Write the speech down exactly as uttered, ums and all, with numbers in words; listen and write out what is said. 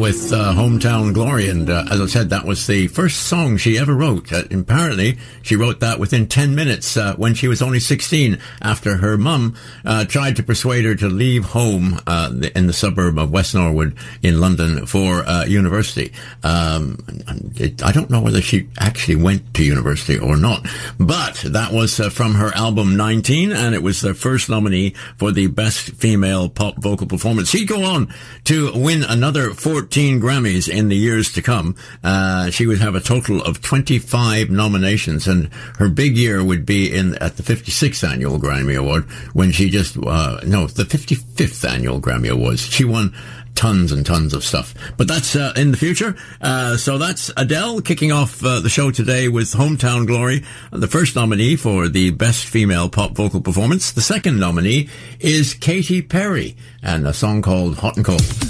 with uh, Hometown Glory, and uh, as I said, that was the first song she ever wrote. Uh, apparently, she wrote that within ten minutes uh, when she was only sixteen, after her mum uh, tried to persuade her to leave home uh, in the suburb of West Norwood in London for uh, university. Um, it, I don't know whether she actually went to university or not, but that was uh, from her album nineteen, and it was the first nominee for the Best Female Pop Vocal Performance. She'd go on to win another fourteen Grammys in the years to come. Uh, she would have a total of twenty-five nominations, and her big year would be in at the fifty-sixth Annual Grammy Award, when she just, uh, no, the fifty-fifth Annual Grammy Awards. She won tons and tons of stuff. But that's uh, in the future. Uh, so that's Adele kicking off uh, the show today with Hometown Glory, the first nominee for the Best Female Pop Vocal Performance. The second nominee is Katy Perry, and a song called Hot and Cold.